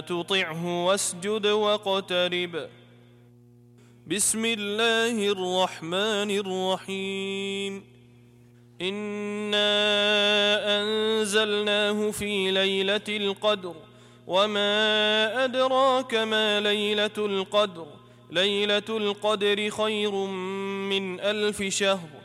تطعه واسجد واقترب. بسم الله الرحمن الرحيم. إنا أنزلناه في ليلة القدر وما أدراك ما ليلة القدر. ليلة القدر خير من 1000 شهر